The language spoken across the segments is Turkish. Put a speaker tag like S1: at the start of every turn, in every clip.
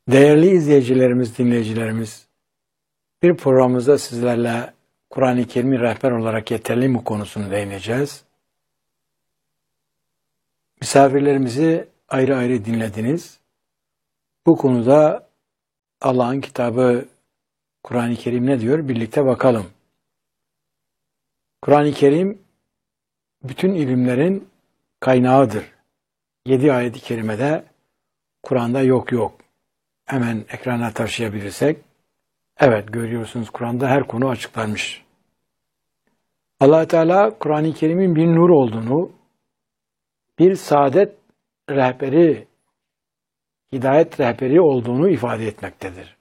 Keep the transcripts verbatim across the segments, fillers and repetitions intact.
S1: Değerli izleyicilerimiz, dinleyicilerimiz, bir programımızda sizlerle Kur'an-ı Kerim'i rehber olarak yeterli mi konusunu değineceğiz. Misafirlerimizi ayrı ayrı dinlediniz. Bu konuda Allah'ın kitabı Kur'an-ı Kerim ne diyor? Birlikte bakalım. Kur'an-ı Kerim bütün ilimlerin kaynağıdır. Yedi ayet-i kerimede Kur'an'da yok yok. Hemen ekrana taşıyabilirsek, evet görüyorsunuz Kur'an'da her konu açıklanmış. Allah Teala Kur'an-ı Kerim'in bir nur olduğunu, bir saadet rehberi, hidayet rehberi olduğunu ifade etmektedir.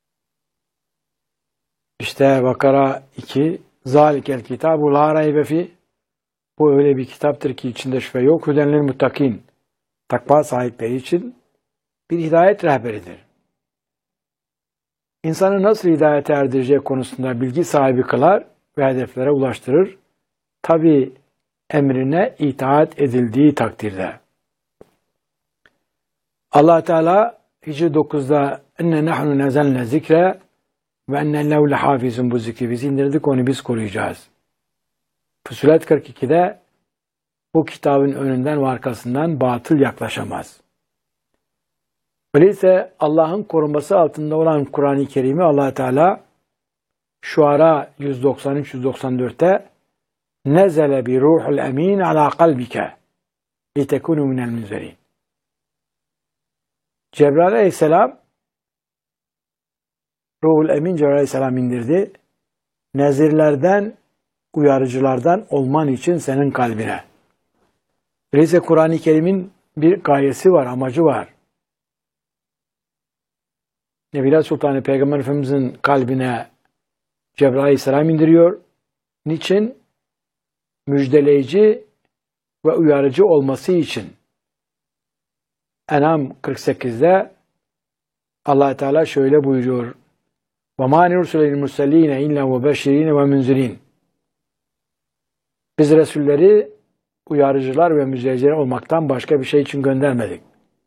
S1: İşte Bakara iki, Zalikel kitabu la raybe fi, bu öyle bir kitaptır ki içinde şüphe yok. Hüdenlil muttakin, takva sahipleri için bir hidayet rehberidir. İnsanı nasıl hidayete erdireceği konusunda bilgi sahibi kılar ve hedeflere ulaştırır. Tabi emrine itaat edildiği takdirde. Allah Teala Hicr dokuzda enne nahnu nezelne zikre ve enne lehu lehafizun, bu zikri biz indirdik, onu biz koruyacağız. Fussilet kırk ikide bu kitabın önünden ve arkasından batıl yaklaşamaz. Öyleyse Allah'ın korunması altında olan Kur'an-ı Kerim'i Allah Teala Şuara yüz doksan üç yüz doksan dörtte nezele bi ruhul emin ala kalbike litekunu minel munzirin. Cebrail aleyhisselam, ruhul emin Cebrail aleyhisselam indirdi. Nezirlerden, uyarıcılardan olman için senin kalbine. Öyleyse Kur'an-ı Kerim'in bir gayesi var, amacı var. Nebiler Sultanı Peygamber Efendimiz'in kalbine Cebrail aleyhisselam indiriyor. Niçin? Müjdeleyici ve uyarıcı olması için. En'am kırk sekizde Allah Teala şöyle buyuruyor: وَمَا نُرْسُلَ الْمُرْسَلِينَ اِلَّا وَبَشِّرِينَ وَمُنْزِرِينَ. Biz Resulleri uyarıcılar ve müjdeleciler olmaktan başka bir şey için göndermedik.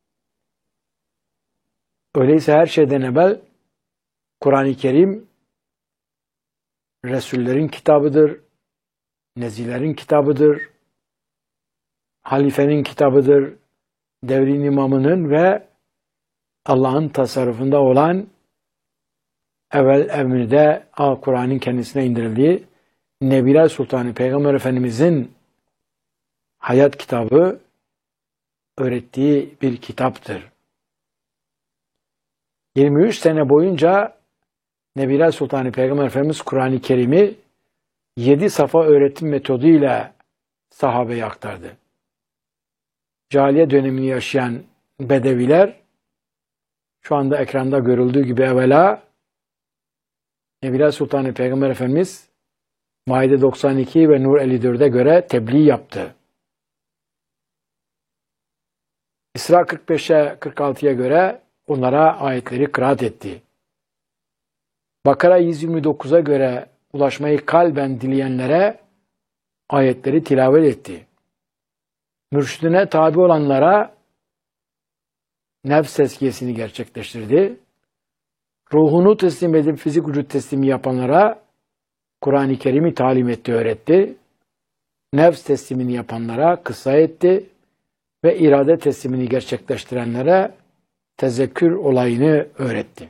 S1: Öyleyse her şeyden evvel Kur'an-ı Kerim Resullerin kitabıdır, nezilerin kitabıdır, halifenin kitabıdır, devrin imamının ve Allah'ın tasarrufunda olan evvel emrinde Kur'an'ın kendisine indirildiği Nebiler Sultanı Peygamber Efendimiz'in hayat kitabı, öğrettiği bir kitaptır. yirmi üç sene boyunca Nebiler Sultanı Peygamber Efendimiz Kur'an-ı Kerim'i yedi safa öğretim metoduyla sahabeye aktardı. Cahiliye dönemini yaşayan Bedeviler, şu anda ekranda görüldüğü gibi evvela Nebiler Sultanı Peygamber Efendimiz Maide doksan iki ve Nur elli dörde göre tebliğ yaptı. İsra kırk beşe kırk altıya göre onlara ayetleri kıraat etti. Bakara yüz yirmi dokuza göre ulaşmayı kalben dileyenlere ayetleri tilavet etti. Mürşidine tabi olanlara nefs tezkiyesini gerçekleştirdi. Ruhunu teslim edip fizik vücut teslimi yapanlara Kur'an-ı Kerim'i talim etti, öğretti. Nefs teslimini yapanlara kıssa etti ve irade teslimini gerçekleştirenlere tezekkür olayını öğretti.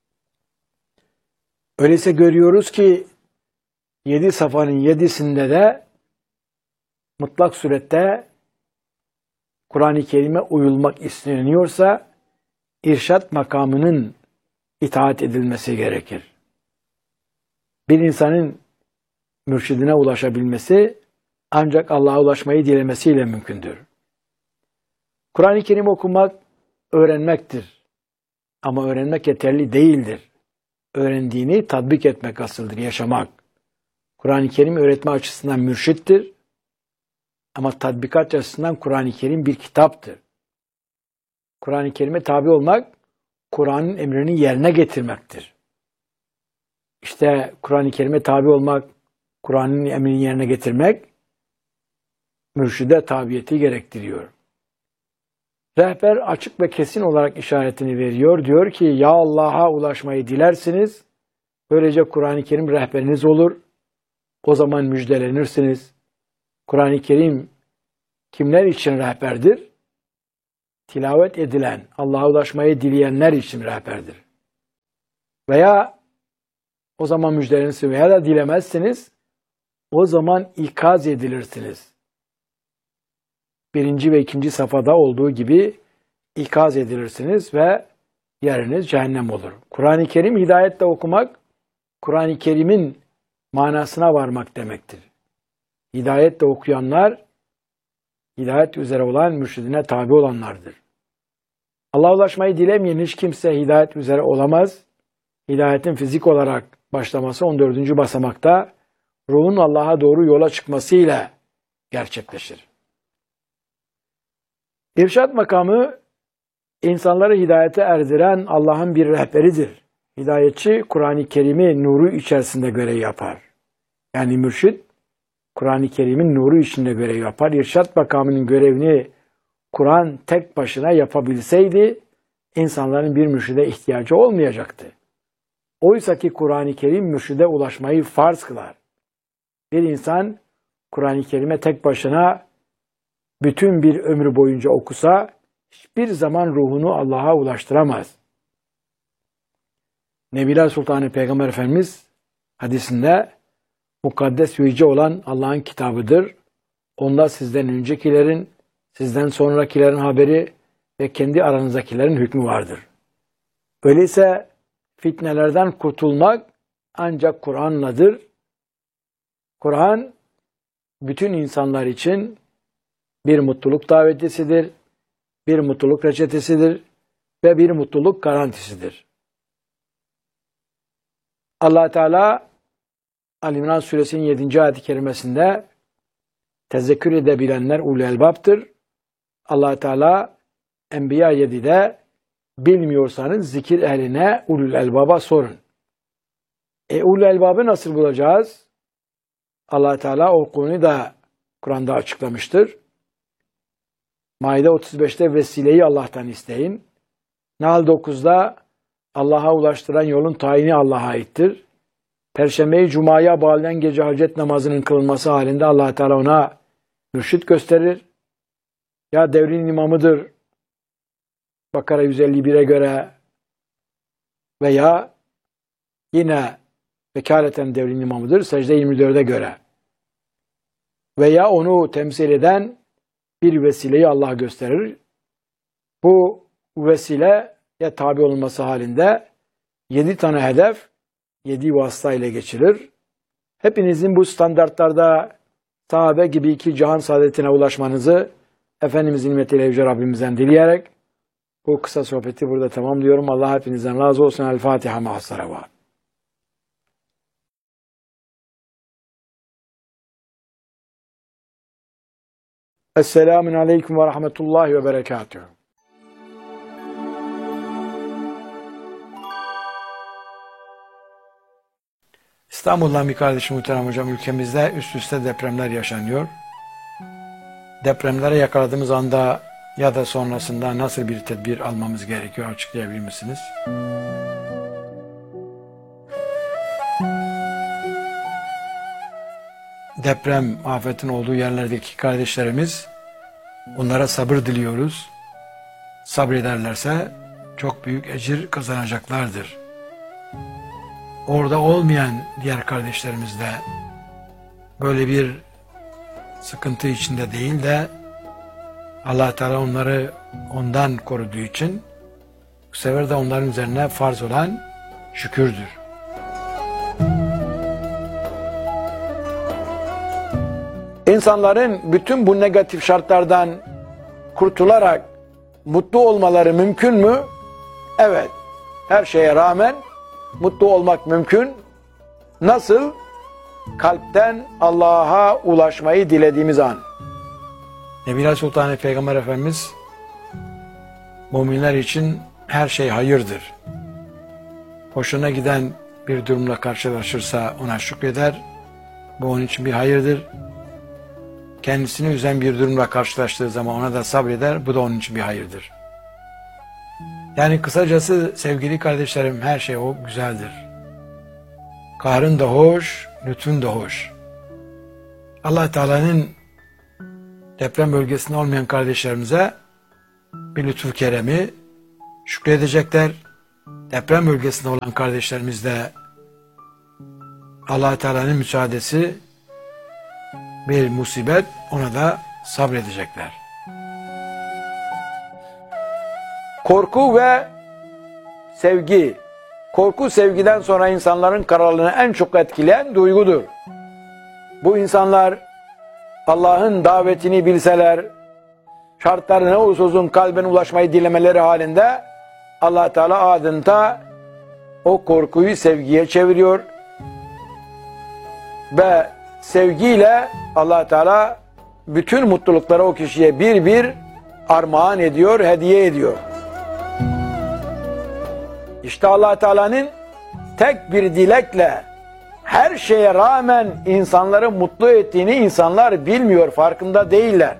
S1: Öyleyse görüyoruz ki yedi safanın yedisinde de mutlak surette Kur'an-ı Kerim'e uyulmak isteniyorsa irşat makamının itaat edilmesi gerekir. Bir insanın mürşidine ulaşabilmesi ancak Allah'a ulaşmayı dilemesiyle mümkündür. Kur'an-ı Kerim okumak öğrenmektir. Ama öğrenmek yeterli değildir. Öğrendiğini tatbik etmek asıldır, yaşamak. Kur'an-ı Kerim öğretme açısından mürşittir. Ama tatbikat açısından Kur'an-ı Kerim bir kitaptır. Kur'an-ı Kerim'e tabi olmak, Kur'an'ın emrini yerine getirmektir. İşte Kur'an-ı Kerim'e tabi olmak, Kur'an'ın emrini yerine getirmek, mürşide tabiyeti gerektiriyor. Rehber açık ve kesin olarak işaretini veriyor. Diyor ki ya Allah'a ulaşmayı dilersiniz. Böylece Kur'an-ı Kerim rehberiniz olur. O zaman müjdelenirsiniz. Kur'an-ı Kerim kimler için rehberdir? Tilavet edilen, Allah'a ulaşmayı dileyenler için rehberdir. Veya o zaman müjdelenirsiniz veya da dilemezsiniz. O zaman ikaz edilirsiniz. Birinci ve ikinci safhada olduğu gibi ikaz edilirsiniz ve yeriniz cehennem olur. Kur'an-ı Kerim hidayetle okumak, Kur'an-ı Kerim'in manasına varmak demektir. Hidayetle okuyanlar, hidayet üzere olan mürşidine tabi olanlardır. Allah'a ulaşmayı dilemeyen hiç kimse hidayet üzere olamaz. Hidayetin fizik olarak başlaması on dördüncü basamakta ruhun Allah'a doğru yola çıkmasıyla gerçekleşir. İrşad makamı insanları hidayete erdiren Allah'ın bir rehberidir. Hidayetçi Kur'an-ı Kerim'i nuru içerisinde görev yapar. Yani mürşid Kur'an-ı Kerim'in nuru içinde görev yapar. İrşad makamının görevini Kur'an tek başına yapabilseydi insanların bir mürşide ihtiyacı olmayacaktı. Oysa ki Kur'an-ı Kerim mürşide ulaşmayı farz kılar. Bir insan Kur'an-ı Kerim'e tek başına bütün bir ömrü boyunca okusa hiçbir zaman ruhunu Allah'a ulaştıramaz. Nebiler Sultanı Peygamber Efendimiz hadisinde mukaddes ve yüce olan Allah'ın kitabıdır. Onda sizden öncekilerin, sizden sonrakilerin haberi ve kendi aranızdakilerin hükmü vardır. Öyleyse fitnelerden kurtulmak ancak Kur'an'ladır. Kur'an bütün insanlar için bir mutluluk davetçisidir, bir mutluluk reçetesidir ve bir mutluluk garantisidir. Allah Teala Ali İmran Suresinin yedinci ayet-i kerimesinde tezekkür edebilenler ulul elbaptır. Allah Teala Enbiya yedide bilmiyorsanız zikir ehline ulul elbaba sorun. E ulul elbabı nasıl bulacağız? Allah Teala o konuyu da Kur'an'da açıklamıştır. Maide otuz beşte vesileyi Allah'tan isteyin. Nahl dokuzda Allah'a ulaştıran yolun tayini Allah'a aittir. Perşembeyi Cuma'ya bağlayan gece hacet namazının kılınması halinde Allah Teala ona mürşit gösterir. Ya devrin imamıdır Bakara yüz elli bire göre veya yine vekaleten devrin imamıdır Secde yirmi dörde göre veya onu temsil eden bir vesileyi Allah gösterir. Bu vesileye tabi olması halinde yedi tane hedef, yedi vasıta ile geçilir. Hepinizin bu standartlarda sahabe gibi iki cihan saadetine ulaşmanızı Efendimizin nimetiyle Yüce Rabbimizden dileyerek bu kısa sohbeti burada tamamlıyorum. Allah hepinizden razı olsun. El Fatiha ma'as-salavat. Esselamun aleyküm ve rahmetullahi ve berekatuhu. İstanbul'dan bir kardeşim muhterem hocam, ülkemizde üst üste depremler yaşanıyor. Depremlere yakaladığımız anda ya da sonrasında nasıl bir tedbir almamız gerekiyor açıklayabilir misiniz? Deprem afetin olduğu yerlerdeki kardeşlerimiz, onlara sabır diliyoruz. Sabrederlerse çok büyük ecir kazanacaklardır. Orada olmayan diğer kardeşlerimiz de böyle bir sıkıntı içinde değil de Allah Teala onları ondan koruduğu için bu sefer de onların üzerine farz olan şükürdür. İnsanların bütün bu negatif şartlardan kurtularak mutlu olmaları mümkün mü? Evet. Her şeye rağmen mutlu olmak mümkün. Nasıl? Kalpten Allah'a ulaşmayı dilediğimiz an. Nebiler Sultanı Peygamber Efendimiz müminler için her şey hayırdır. Hoşuna giden bir durumla karşılaşırsa ona şükreder. Bu onun için bir hayırdır. kendisini üzen bir durumla karşılaştığı zaman ona da sabreder. Bu da onun için bir hayırdır. Yani kısacası sevgili kardeşlerim, her şey o güzeldir. Kahrın da hoş, lütfun da hoş. Allah Teala'nın deprem bölgesinde olmayan kardeşlerimize bir lütfu keremi şükredecekler. Deprem bölgesinde olan kardeşlerimiz de Allah Teala'nın müsaadesi bir musibet, ona da sabredecekler. Korku ve sevgi. Korku sevgiden sonra insanların kararlarını en çok etkileyen duygudur. Bu insanlar Allah'ın davetini bilseler, şartları ne olursa olsun kalbine ulaşmayı dilemeleri halinde Allah Teala adeta o korkuyu sevgiye çeviriyor ve sevgiyle Allah Teala bütün mutlulukları o kişiye bir bir armağan ediyor, hediye ediyor. İşte Allah Teala'nın tek bir dilekle her şeye rağmen insanları mutlu ettiğini insanlar bilmiyor, farkında değiller.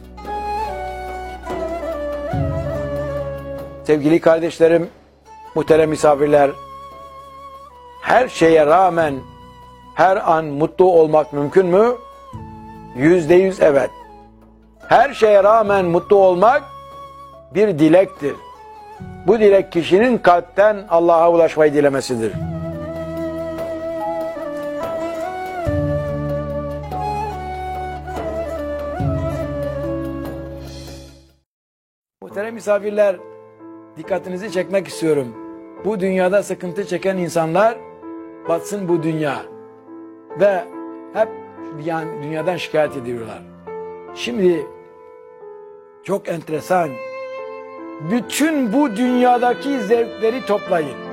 S1: Sevgili kardeşlerim, muhterem misafirler, her şeye rağmen her an mutlu olmak mümkün mü? Yüzde yüz evet. Her şeye rağmen mutlu olmak bir dilektir. Bu dilek kişinin kalpten Allah'a ulaşmayı dilemesidir. Muhterem misafirler, dikkatinizi çekmek istiyorum. Bu dünyada sıkıntı çeken insanlar batsın bu dünya ve hep dünyadan şikayet ediyorlar. Şimdi çok enteresan. Bütün bu dünyadaki zevkleri toplayın.